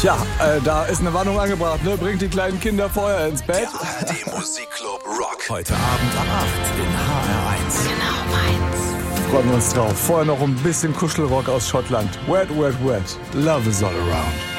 Tja, da ist eine Warnung angebracht, ne? Bringt die kleinen Kinder vorher ins Bett. Der ARD Musikclub Rock. Heute Abend ab 8 in HR1. Genau meins. Freuen wir uns drauf. Vorher noch ein bisschen Kuschelrock aus Schottland. Wet, wet, wet. Love is all around.